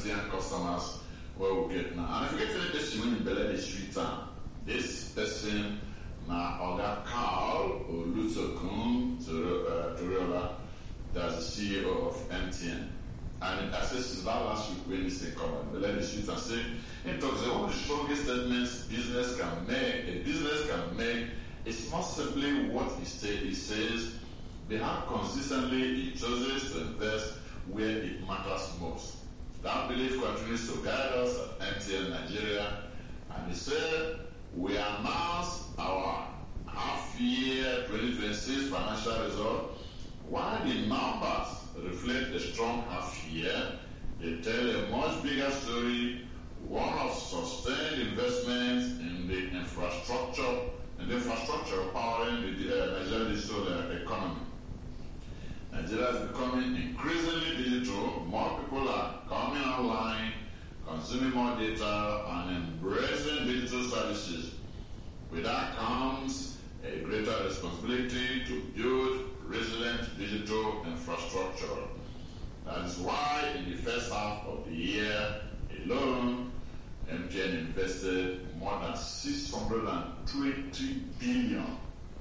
MTN customers where we get now. And if you get any person when you belay the street town, this person na Oga Carl Olutokun Toriola, that's the CEO of MTN. And I said since last week when this thing come on, belay the street and say, he talks about one of the strongest statements a business can make. It's not simply what he says, but consistently he chooses to invest where it matters most. That belief continues to guide us at MTN Nigeria, and he said, we announced our half-year 2026 financial result. While the numbers reflect a strong half-year, they tell a much bigger story, one of sustained investments in the infrastructure powering the Nigerian digital economy. Nigeria is becoming increasingly digital. More people are coming online, consuming more data, and embracing digital services. With that comes a greater responsibility to build resilient digital infrastructure. That is why in the first half of the year alone, MTN invested more than 620 billion.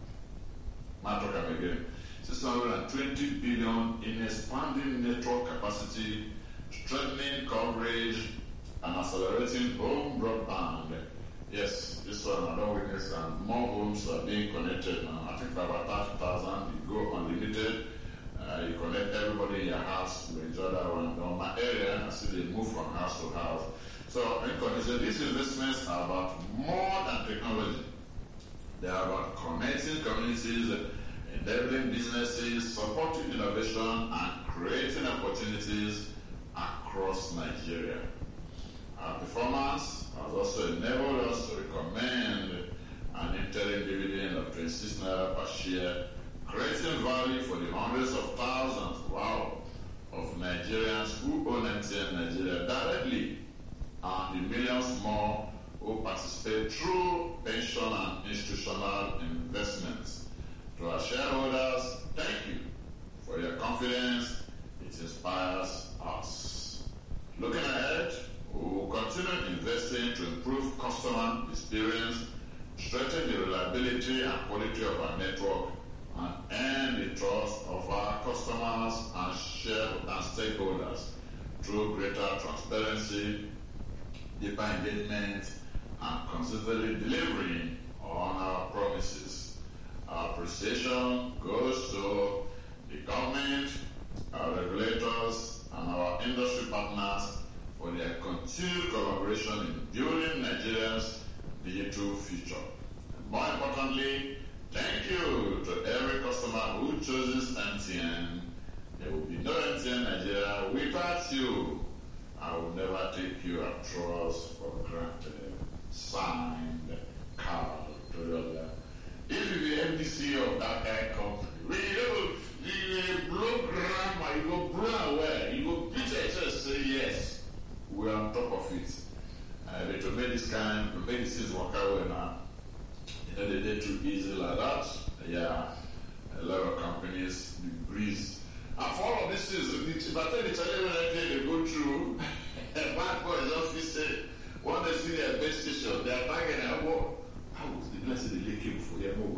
again. 620 billion in expanding network capacity, strengthening coverage, and accelerating home broadband. Yes, this one I don't witness, and more homes are being connected now. I think for about 30,000, you go unlimited. You connect everybody in your house to enjoy that one. In my area, I see they move from house to house. So, in conclusion, these investments are about more than technology. They are about connecting communities, enabling businesses, supporting innovation, and creating opportunities across Nigeria. Our performance has also enabled us to recommend an interim dividend of 26 naira per share, creating value for the hundreds of thousands, of Nigerians who own MTN Nigeria directly, and the millions more who participate through pension and institutional investments. To our shareholders, thank you for your confidence. It inspires us. Looking ahead, we will continue investing to improve customer experience, strengthen the reliability and quality of our network, and earn the trust of our customers and stakeholders through greater transparency, deeper engagement, and consistently delivering on our promises. Our appreciation goes to the government, our regulators, and our industry partners for their continued collaboration in building Nigeria's digital future. And more importantly, thank you to every customer who chooses MTN. There will be no MTN Nigeria without you. I will never take your trust for granted. Signed, Carl Toriola. If you be MDC of that kind of company, you blow grammar, you go blow away, you go beat your chest, say yes, we're on top of it. But to make this things work out now, they did too easy like that. Yeah, a lot of companies breeze. And for all of this things, if I tell the challenge they go through, bad boys just say, when they see their base station, they are bagging and how was the blessed the lake came for them?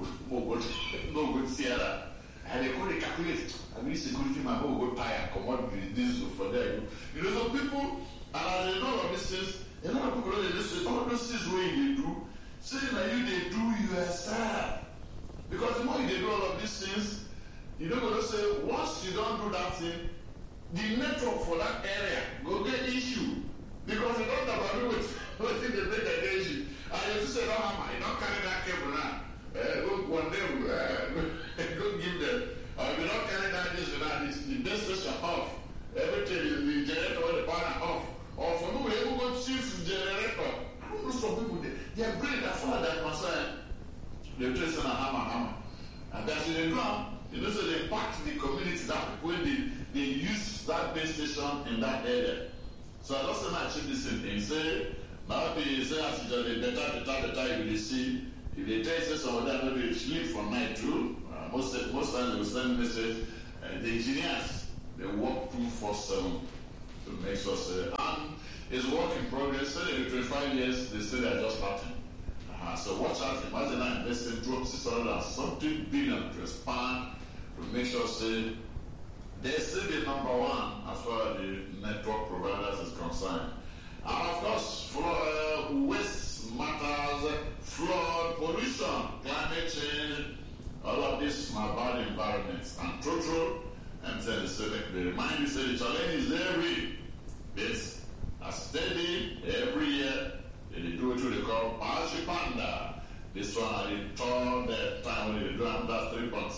No good Sierra. And they go to calculate. I mean, security man go tire, commodity, diesel for them. You know, some people, and as they know all of these things, a lot of people don't listen. All those things where they do, saying that they do yourself. Because the more you do all of these things, you don't go to say, once you don't do that thing, the network for that area go get issue. Because you don't have to do with what they make the issue. And you say, no, Mama, you don't carry that cable now. One day, go give them. Or if you don't carry that this and that, the base station off. Everything, the generator, the banner off. Or for people, they go shift generator. I don't know some people, their brain, as far as they're concerned, they're tracing a hammer. And that's in the ground. You know, so they impact the community that when they use that base station in that area. So I just say, check this thing. Say, now they say, as you do better, you will see. If they tell you some of them, maybe sleep for night too. Most times they will send message. The engineers, they work 247 to make sure say, and it's work in progress. Say in 25 years, they say they're just starting. So watch out. Imagine I invested 600 and something billion to expand to make sure say they still be number one as far as the network providers is concerned. And of course, waste matters, flood, pollution, climate change, all of this are bad environments. And true, and tell the select, they remind you, say the challenge is every. It's a steady every year. They do it through the call Pachi Panda. This one I told the time when they do that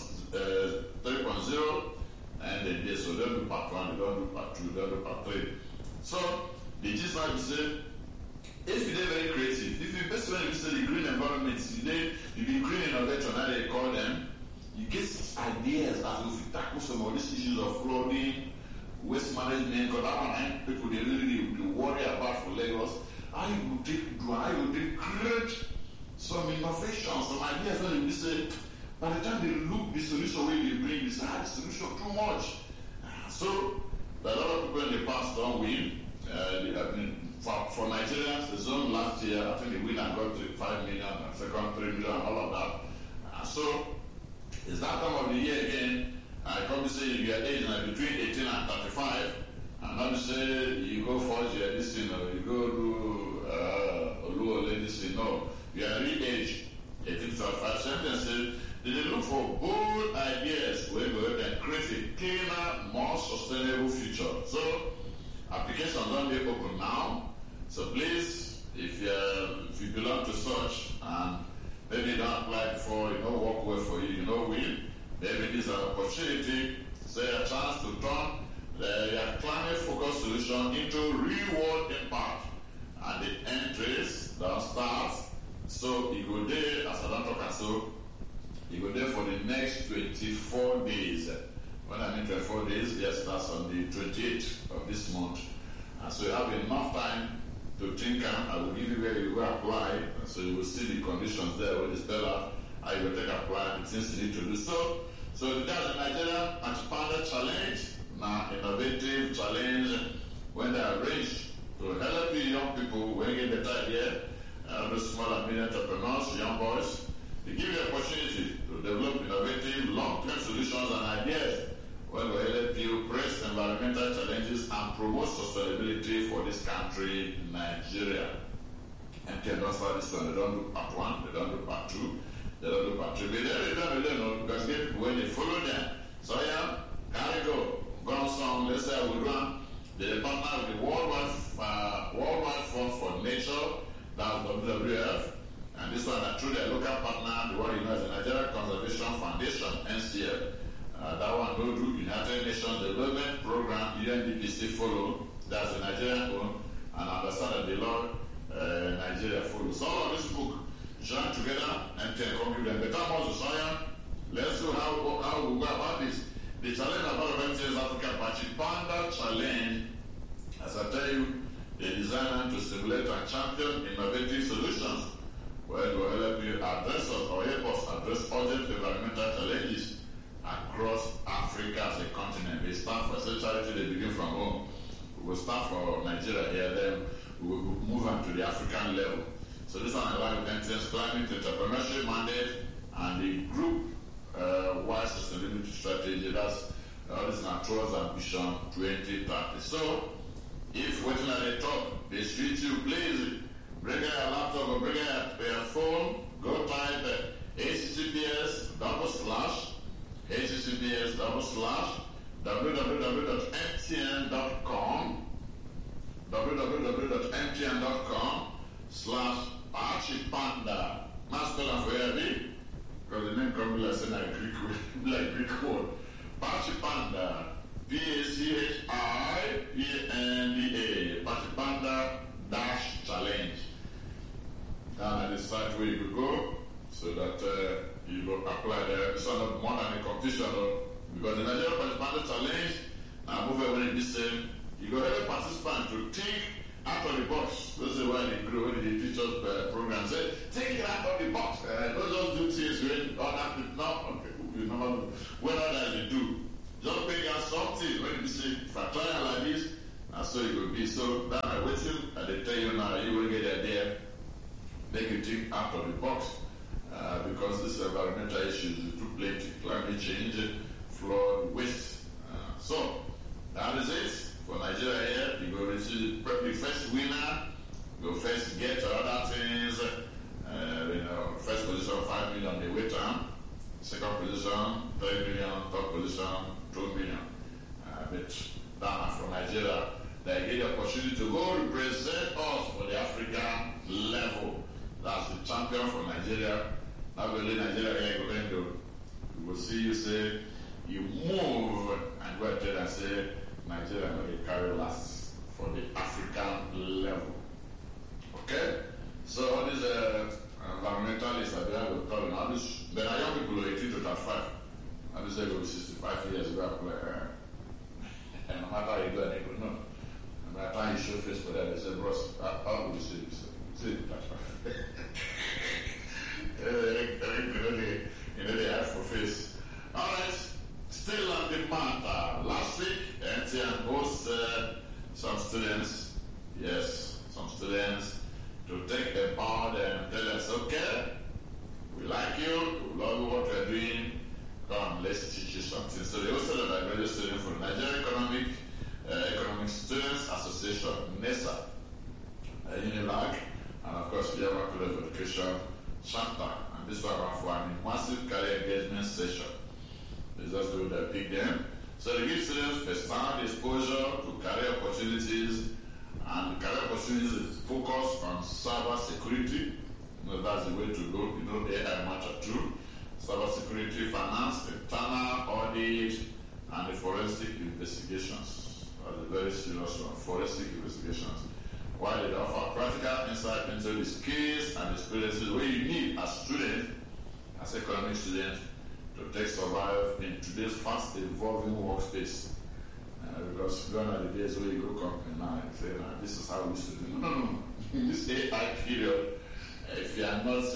3.0, and then they so they don't do part 1, they don't do part 2, they don't do part 3. So the gist now is say, if you're very creative, if you basically you say the green environment, you be green innovation, how they call them, you get ideas as if you tackle some of these issues of flooding, waste management, because that one people they really worry about for Lagos. How you would create some innovation, some ideas when you say, by the time they look the solution where they bring, they say, the solution too much. So a lot of people in the past don't win. For Nigerians, the zone last year, I think the winner got to 5 million, second 3 million, all of that. So it's that time of the year again. I come to say your age is between 18 and 35. And not to say you go first year this thing, or you go do this thing. No, you are real age 18 to 35. Sentences. They look for bold ideas where we can create a cleaner, more sustainable future. So applications don't be open now. So please, if you belong to such and maybe you don't apply before, work well for you, win, maybe this is an opportunity, say a chance to turn your climate-focused solution into real-world impact. And the entries don't start. So you go there, as I don't talk and so, you go there for the next 24 days. When I mean 24 days, yes, that's on the 28th of this month. And so you have enough time to think, I will give you where you will apply. And so you will see the conditions there where they spell out how you will take apply, the things you need to do. So that's the Nigeria Anti-Panda Challenge, now innovative challenge when they arrange to help you young people when you get better idea, the small and medium entrepreneurs, young boys, they give you the opportunity to develop innovative long-term solutions and ideas when we help you press environmental challenges and promote sustainability for this country, Nigeria. MTN don't start this one, they don't do part 1, they don't do part 2, they don't do part 3. But they don't know because when they follow them, so carry go on song, let's say we run the partner with the Worldwide Fund for Nature, that's WWF. And this one, through their local partner, the one you know is the Nigeria Conservation Foundation, NCF. That one go to United Nations Development Program, UNDP still follow. That's the Nigerian one. And I understand that the Lord Nigeria follow. So all of this book join together and can come give them better more to science. Let's see how we go about this. The challenge about MTN's Africa Pachi Panda Challenge, as I tell you, they designed to stimulate and champion innovative solutions where will help you address or help us address urgent environmental challenges across Africa as a continent. They start for charity, they begin from home. We will start for Nigeria here, then we will move on to the African level. So this one aligns with MTN's climate entrepreneurship mandate and the group wide sustainability strategy. That's this is our towards ambition 2030. So if waiting at the top, they treat you, please bring your laptop or bring your phone, go type www.mtn.com/Pachipanda. Now spell it for you, because the name comes like Greek word. Pachipanda. Pachipanda. Pachipanda -challenge. Down at the site where you could go, so that you go apply there. It's not more than a competition, because the Nigeria Pachipanda Challenge, now move away in this same, you go every participant to think out of the box. This is why they grow when they teach us program. Say, take it out of the box. Don't just do things when other people not. Okay, you never do. What others they do. Just bring out something when you say, if I try like this, And so it will be. So that I waiting, and they tell you now, you will get the idea, make you think out of the box. Because this environmental issues is too plenty, climate change, flood, waste. So that is it for Nigeria here. You go receive the first winner, you go first get other things. First position 5 million they wait on. Second position 3 million. Third position 2 million. But that from Nigeria, they get the opportunity to go represent us for the African level. That's the champion from Nigeria. Not only Nigeria here going to, we will see you say, you move and go ahead and say, Nigeria will carry last for the African level. Okay? So all these environmentalists are there with calling all this. There are young people 18 to 35. And they say go 65 years ago. And no matter how you do it, they go, no. No matter how you show face for that, they say, bros, how do you say this? Say 35. They ask for face. All right, still on the matter. Last week, NTN hosted some students, to take the board and tell us, okay, we like you, we love what we're doing, come, let's teach you something. So they hosted a graduate student from Nigeria Economic Students Association, NESA, UNILAG, and of course, we have a College of Education, Shanta. This one for a massive career engagement session. They just do the big game. So they give students first-hand exposure to career opportunities, and career opportunities is focused on cyber security. That's the way to go. AI matter too. Cyber security, finance, internal audit, and the forensic investigations. That's a very serious one. Forensic investigations. While they offer practical insight into the skills and experiences where you need as student, as economic student, to take survive in today's fast evolving workspace. Because gone are the days where you go company now and say, this is how we used to do. No. In this AI period, if you are not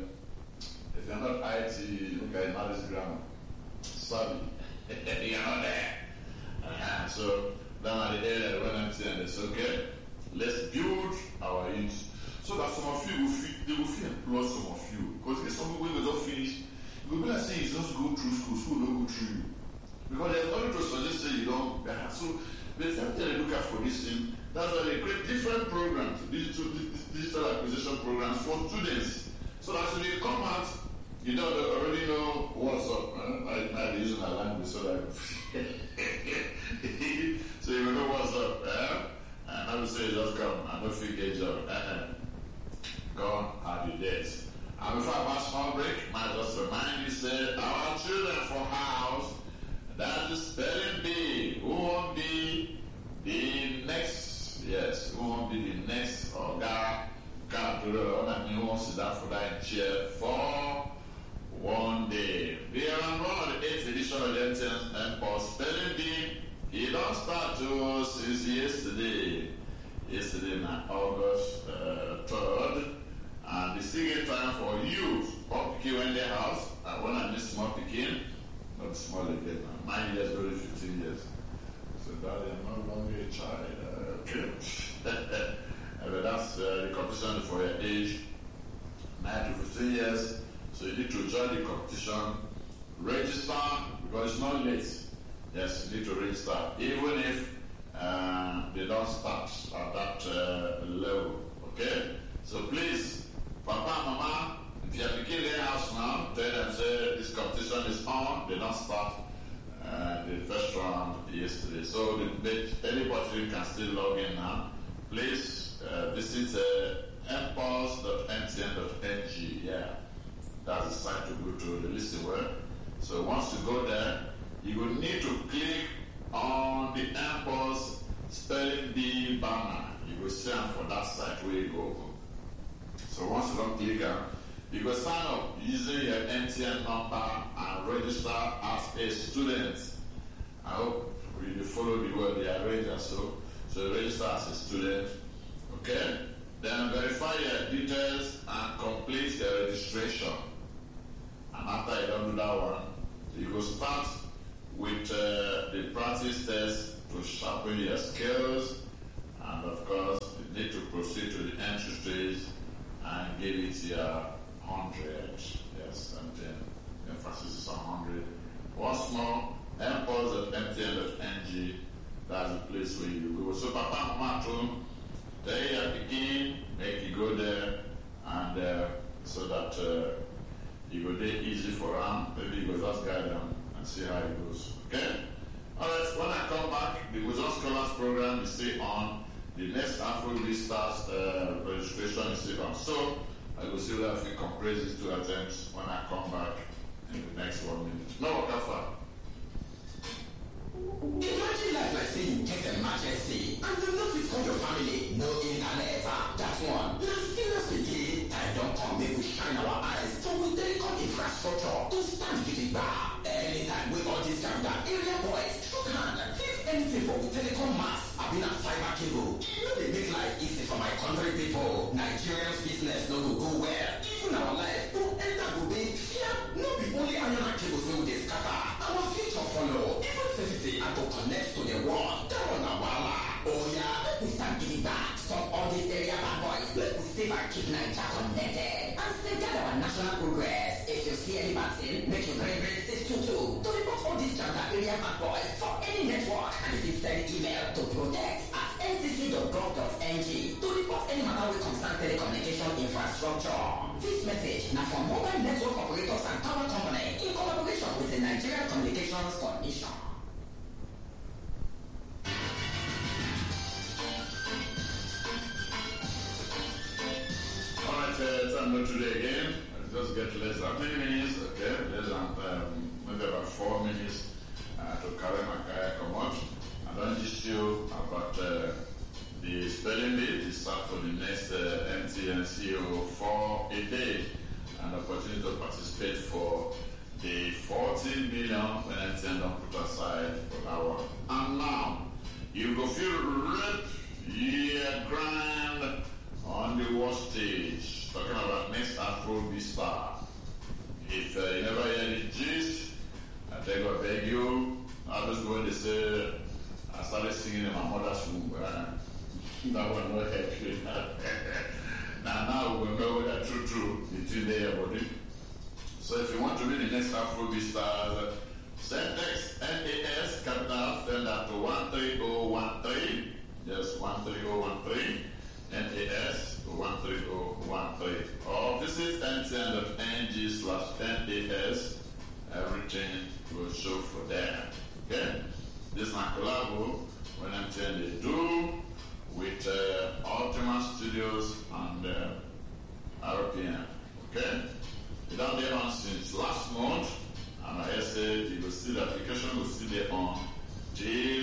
IT, look at analysis grammar, savvy, you are not there. So down at the area when I'm saying this, okay, let's build our youth so that some of you will feel employed, some of you. Because if some people will not finish, you will be like saying, just go through school will not go through you. Because there's nothing to suggest that you don't. So the same thing they look at for this thing, that's why they create different programs, digital acquisition programs for students. So that when they come out, you know, they already know what's up. I'm using my language so that so you will know what's up. And I would say, just come, I don't feel a job. Gone are the days. And before I pass small break, I just remind you, say, our children for house, that is spelling bee. Who won't be the next? Yes, who won't be the next? Or who wants to sit down for that chair for one day? We are on one of the 8th edition of the MTN spelling bee. He don't start to since yesterday. Yesterday, August 3rd. And the still time for you, small picking in the house. I want to miss small picking, not small again. 9 years, very 15 years. So, Daddy, I'm no longer a child. Okay. But that's the competition for your age, 9 to 15 years. So, you need to join the competition, register, because it's not late. Yes, you need to register, even if they don't start at that level. Okay? So, please, Papa, Mama, if you are picking their house now, tell them, say, this competition is on, they don't start the first round yesterday. So anybody can still log in now. Please visit mpulse.mtn.ng. Yeah, that's the site to go to, the listen web. So once you go there, you will need to click on the Impulse spelling bee banner. You will see for that site where you go. So once you don't click on, you go sign up using your MTN number and register as a student. I hope you follow the word they arrange and so register as a student. Okay? Then verify your details and complete the registration. And after you don't do that one, you go start with the practice test to sharpen your skills, and of course, you need to proceed to the entry stage and give it your 100. Yes, and then emphasis is on 100. Once more, mpods.mtn.ng, that's the place where you go. So, Papa Mama too, there you begin, make you go there, and so that you go there easy for him. Maybe you go just guide them and see how it goes. Okay? Alright, when I come back, the Wisdom Scholars program is still on. The next Afro Stars registration is still on. So, I will see whether I can compress these 2 attempts when I come back in the next 1 minute. No, Kafa. Imagine life like say you get emergency and you know fit call your family. No internet. That one. Na serious again. Time don come make we shine our eyes for we telecom infrastructure to stand gidigba. Anytime wey all these kind area boys shook hand fix anything for we telecom mass. I been a fiber cable. You know they make life easy for my country people. Nigerians business no go go well. Even our life go enter go big. Yeah, no be only iron and cables wey we dey scatter. Our future follow. Even facility and to connect to the world. That one na wahala. Oh yeah, let we start giving back. Stop all these area bad boys. Let we save and keep Nigeria connected. And safeguard our national progress. If you see any bad thing, make you very 622 to report all these area bad boys for any network. And if you send email to protect@ncc.gov.ng to report any matter wey concern telecommunication infrastructure. This message now for mobile network operators and power company in collaboration with the Nigerian Communications Commission. Time not today again. I'll just get less than 3 minutes, okay? Less than maybe about 4 minutes to carry my kayak come out. I don't just you about the spelling bee. It's start for the next MTN CEO for a day, and opportunity to participate for the 40 million when MTN don't put aside for that one. And now you go feel rip your grand on the world stage. Talking about next Afro Star. If you never hear the gist, I think I beg you. I was going to say, I started singing in my mother's womb. That one will help you. now we know that true between there body. So if you want to be the next Afro Star, send text NAS capital, send that to 13013. Yes, 13013. NAS 13013, or visit mtn.ng/NAS. Everything will show for there. Okay? This is my collabo when MTN they do with Ultima Studios and RPM. Okay? It done there on since last month, and I said you will see the application will still there on till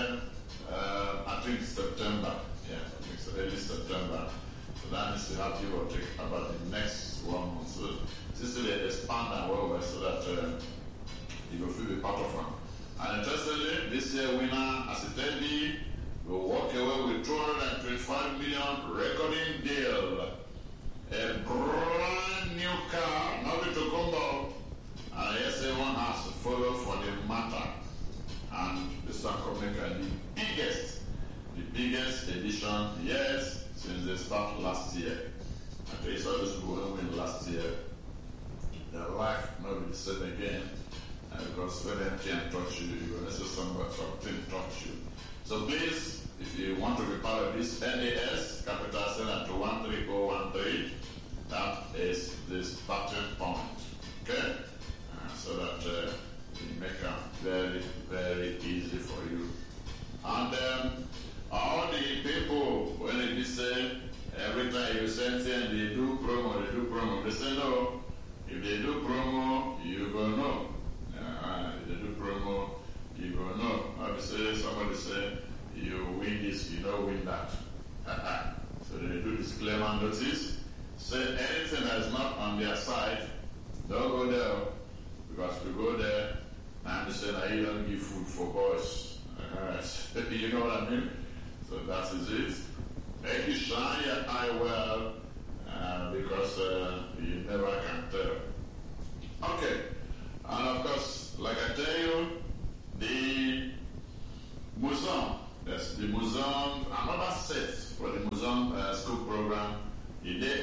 I think September. Yeah, I think it's early September. So that means you have to give or take about the next 1 month. So this is the expand and well so that you will feel a part of them. And interestingly, this year winner, as it tell me, will walk away with 225 million recording deal. A brand new car, nothing to come out. And yes, everyone has to follow for the matter. And this one coming the biggest edition, yes, since they started last year. Okay, so those people who win last year, their life not be the same again. Because when MTN touch you, you're going to see something touch you. So please, if you want to be part of this NAS, capital send to 13013. That is the starting point. Okay? So that we make it very, very easy for you. And all the people, when they say, every time you send in, they do promo, they say no. If they do promo, you go no. If they do promo, you go no. Somebody say, you win this, you don't win that. So they do disclaimer notice. Say anything that is not on their side, don't go there. Because if you go there, and they say that you don't give food for boys. You know what I mean? So that is it. Make you shine your eye well, because you never can tell. Okay. And of course, like I tell you, the Muslim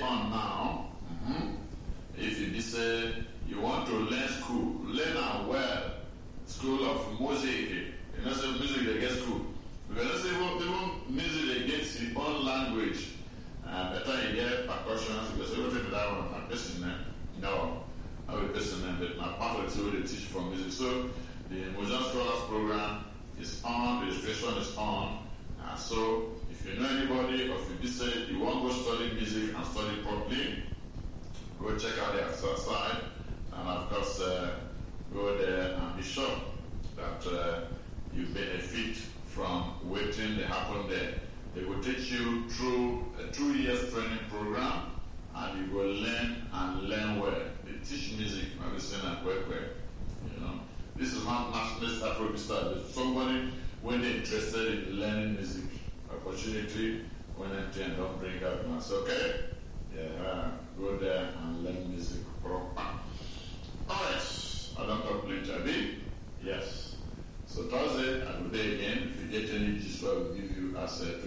on now. If you say you want to learn school, learn and well. School of music. You know, say music they get school. Because they want music they get its own language. Better you get percussions, because everything that one I'm person no. I will person but my part of the they teach from music. So the Mojan Scholars program is on, the registration is on. So if you know anybody, or if you decide you want to go study music and study properly, go check out their site, and of course go there and be sure that you benefit from waiting that happen there. They will teach you through a 2 years training program, and you will learn and learn well. They teach music, medicine, and work. You know, this is not nationalist Afro-Vista. Somebody when they're interested in learning music, opportunity when empty and don't bring up mass. Okay? Yeah, go there and learn music proper. Alright, I don't complete a bit. Yes. So Thursday, I will day again. If you get any gist, I will give you as a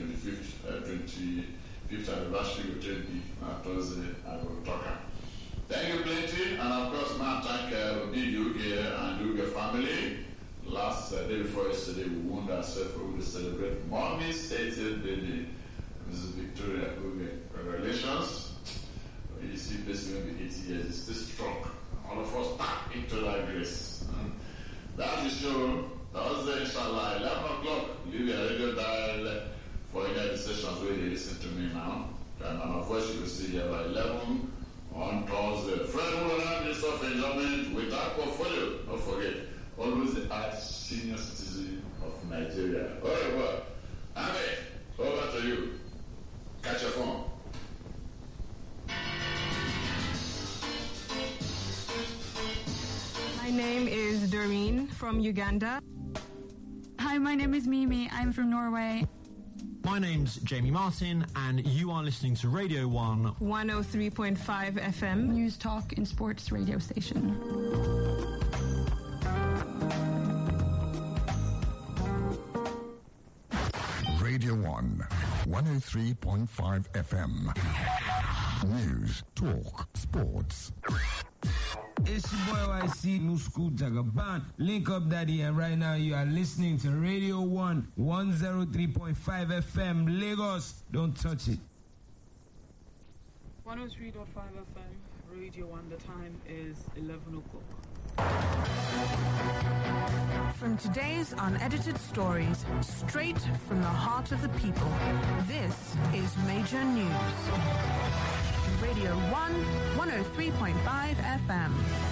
25th anniversary will take me Thursday. I will talk. Thank you plenty, and of course, my thank Uge and Uge family. Last day before yesterday, we wound ourselves to celebrate Mommy's 80th birthday. Mrs. Victoria Uge. Congratulations. You see, basically, 80 years is still strong. All of us back into that grace. That's the show. Thursday, inshallah, 11 o'clock. Leave your radio dial for any of the sessions where they listen to me now. And my voice you will see here by 11 on Thursday. Fred Woodland, Minister of Enjoyment with our portfolio. Don't forget, always the senior citizen of Nigeria. Au revoir. Amen. Over to you. Catch your phone. My name is Doreen from Uganda. Hi, my name is Mimi. I'm from Norway. My name's Jamie Martin, and you are listening to Radio 1 103.5 FM. News, talk, and sports radio station. Radio 1 103.5 FM. News, talk, sports. It's your boy YC, New School Jagaban. Link up, Daddy, and right now you are listening to Radio 1 103.5 FM, Lagos. Don't touch it. 103.5 FM, Radio 1. The time is 11 o'clock. From today's unedited stories, straight from the heart of the people, this is Major News. Radio 1 103.5 FM.